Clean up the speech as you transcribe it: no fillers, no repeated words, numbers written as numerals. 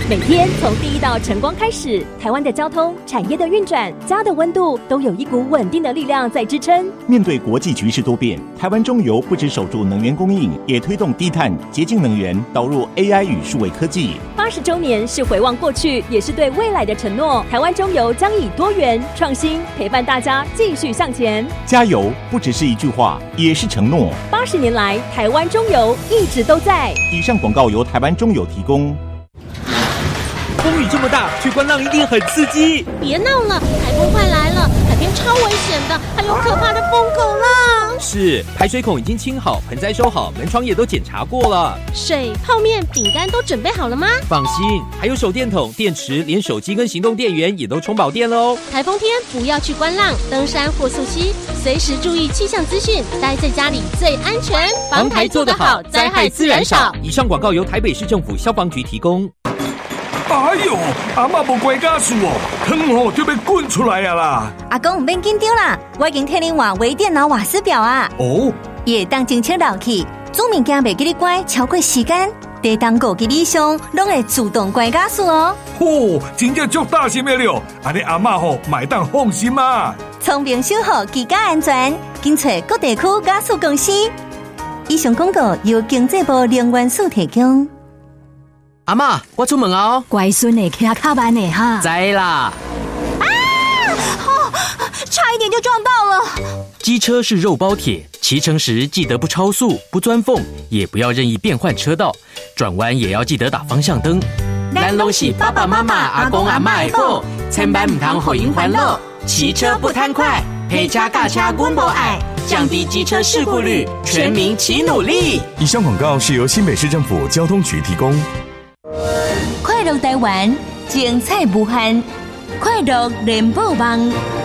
每天从第一道晨光开始，台湾的交通、产业的运转、家的温度，都有一股稳定的力量在支撑。 面对国际局势多变，台湾中油不只守住能源供应，也推动低碳、洁净能源，导入 AI 与数位科技。 80周年是回望过去，也是对未来的承诺。台湾中油将以多元、创新陪伴大家继续向前。 加油不只是一句话，也是承诺。 80年来，台湾中油一直都在。 以上广告由台湾中油提供。 风雨这么大，去观浪一定很刺激。 别闹了，台风快来了，海边超危险的，还有可怕的疯狗浪。 是，排水孔已经清好，盆栽收好，门窗也都检查过了。 水、泡面、饼干都准备好了吗？ 放心，还有手电筒、电池，连手机跟行动电源也都充饱电了哦。 台风天不要去观浪、登山或溯溪，随时注意气象资讯，待在家里最安全。 防台做得好，灾害自然少。以上广告由台北市政府消防局提供。 哎呦，阿嬷无关家事哦，汤吼就要滚出来啊啦！ 阿公唔免紧张啦，我已经替你换微电脑瓦斯表啊。 哦， 伊会当侦测热气，煮物件袂记你关超过时间，地当5级以上，拢会自动关加速哦。 嚯，真正足大心的了，安尼阿嬷吼买当放心嘛。 聪明守护居家安全，紧找各地区加速公司。以上广告由经济部能源署提供。 阿嬷，我出门哦。 乖孙的骑较慢的哈。 知啦。 差一点就撞到了。 机车是肉包铁，骑乘时记得不超速、不钻缝，也不要任意变换车道，转弯也要记得打方向灯。咱拢是爸爸妈妈、阿公阿嬷的宝，千万唔通互因烦恼。骑车不贪快，陪车驾车阮无爱，降低机车事故率，全民齐努力。 以上广告是由新北市政府交通局提供。 快乐台湾，精彩无限，快乐联播网。